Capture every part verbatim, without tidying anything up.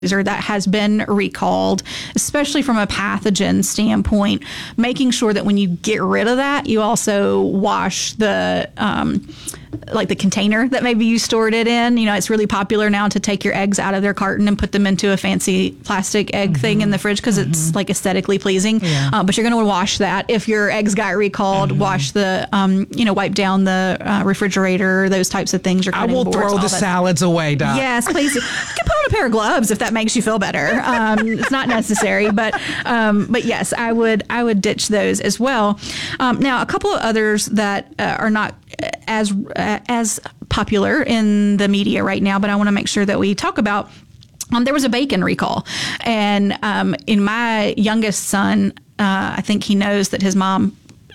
or that has been recalled, especially from a pathogen standpoint, making sure that when you get rid of that, you also wash the um, like the container that maybe you stored it in. You know, it's really popular now to take your eggs out of their carton and put them into a fancy plastic egg mm-hmm. thing in the fridge because mm-hmm. it's like aesthetically pleasing. Yeah. Uh, but you're going to wash that. If your eggs got recalled, mm-hmm. wash the, um, you know, wipe down the uh, refrigerator, those types of things. You're I will boards, throw the salads away, Doc. Yes, please. You can put on a pair of gloves if that makes you feel better. Um, it's not necessary, but um, but yes, I would I would ditch those as well. Um, now, a couple of others that uh, are not as uh, as popular in the media right now, but I want to make sure that we talk about. Um, there was a bacon recall, and um, in my youngest son, uh, I think he knows that his mom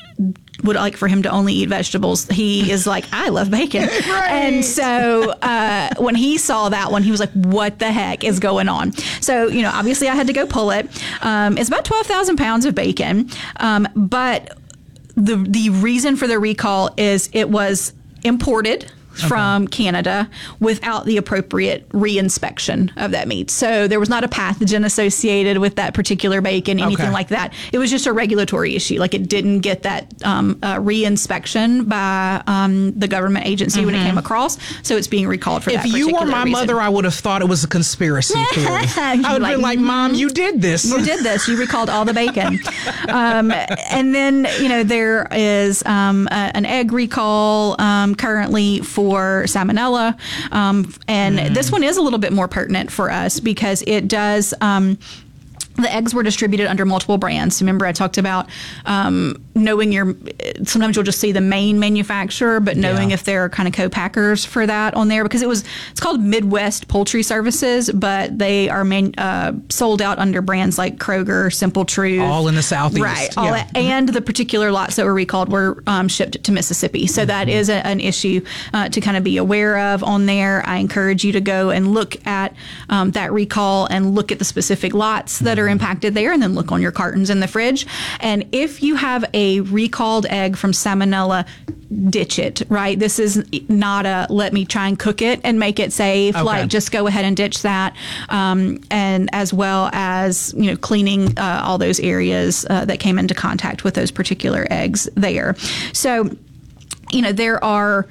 would like for him to only eat vegetables. He is like, I love bacon. Right. And so uh, when he saw that one, he was like, what the heck is going on? So, you know, obviously I had to go pull it. Um, it's about twelve thousand pounds of bacon. Um, but the the reason for the recall is it was imported Okay. from Canada without the appropriate reinspection of that meat. So there was not a pathogen associated with that particular bacon, anything okay. like that. It was just a regulatory issue. Like it didn't get that um, uh, reinspection by um, the government agency mm-hmm. when it came across. So it's being recalled for if that particular reason. If you were my reason. mother, I would have thought it was a conspiracy theory. I would have like, been like, Mom, you did this. You did this. You recalled all the bacon. um, and then, you know, there is um, a, an egg recall um, currently for For salmonella. Um, and mm. this one is a little bit more pertinent for us because it does, um, the eggs were distributed under multiple brands. Remember, I talked about um, knowing your, sometimes you'll just see the main manufacturer, but knowing yeah. if there are kind of co-packers for that on there because it was, it's called Midwest Poultry Services, but they are man, uh, sold out under brands like Kroger, Simple Truth. All in the Southeast. Right. All yeah. that, and the particular lots that were recalled were um, shipped to Mississippi. So mm-hmm. that is a, an issue uh, to kind of be aware of on there. I encourage you to go and look at um, that recall and look at the specific lots that are impacted there and then look on your cartons in the fridge. And if you have a recalled egg from salmonella, ditch it, right? This is not a let me try and cook it and make it safe. Okay. Like just go ahead and ditch that. Um, and as well as, you know, cleaning uh, all those areas uh, that came into contact with those particular eggs there. So, you know, there are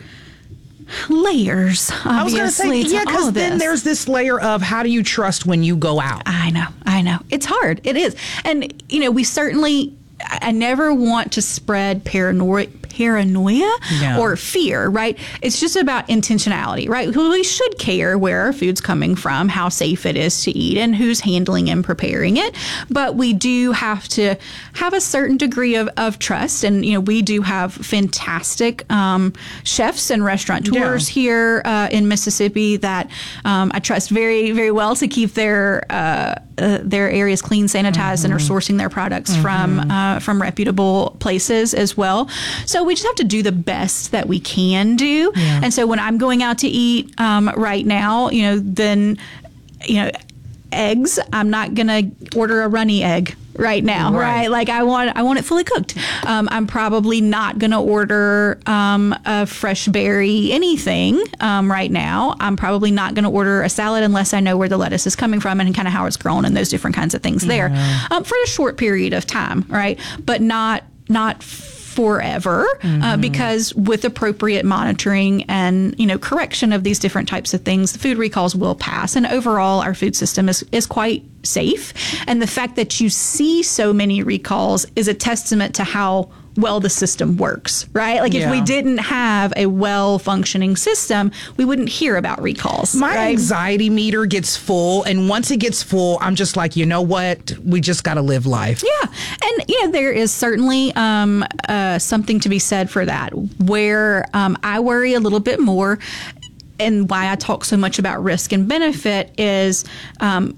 layers, obviously. I was going to say, yeah, because then there's this layer of how do you trust when you go out? I know, I know. It's hard. It is. And, you know, we certainly, I never want to spread paranoia. paranoia no. or fear, right? It's just about intentionality, right? We should care where our food's coming from, how safe it is to eat, and who's handling and preparing it. But we do have to have a certain degree of, of trust. And, you know, we do have fantastic um, chefs and restaurateurs yeah. here uh, in Mississippi that um, I trust very, very well to keep their uh, uh, their areas clean, sanitized, mm-hmm. and are sourcing their products mm-hmm. from uh, from reputable places as well. So we just have to do the best that we can do. Yeah. And so when I'm going out to eat um, right now, you know, then, you know, eggs, I'm not going to order a runny egg right now, right? right? Like I want, I want it fully cooked. Um, I'm probably not going to order um, a fresh berry anything um, right now. I'm probably not going to order a salad unless I know where the lettuce is coming from and kind of how it's grown and those different kinds of things there yeah. um, for a short period of time, right? But not, not forever, mm-hmm. uh, because with appropriate monitoring and, you know, correction of these different types of things, the food recalls will pass. And overall, our food system is, is quite safe. And the fact that you see so many recalls is a testament to how well the system works, right? Like yeah. if we didn't have a well-functioning system, we wouldn't hear about recalls. My right? anxiety meter gets full, and once it gets full, I'm just like, you know what? We just got to live life. Yeah, and you know there is certainly um, uh, something to be said for that. Where um, I worry a little bit more, and why I talk so much about risk and benefit is. Um,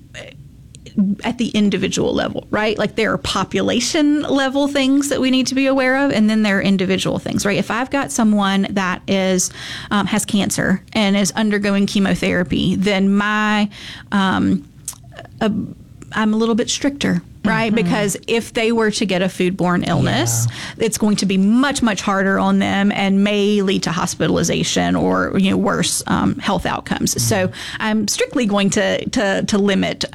at the individual level, right? Like there are population level things that we need to be aware of, and then there are individual things, right? If I've got someone that is um, has cancer and is undergoing chemotherapy, then my um, uh, I'm a little bit stricter right? Mm-hmm. Because if they were to get a foodborne illness, yeah. it's going to be much, much harder on them and may lead to hospitalization or, you know, worse um, health outcomes. Mm-hmm. So I'm strictly going to, to, to limit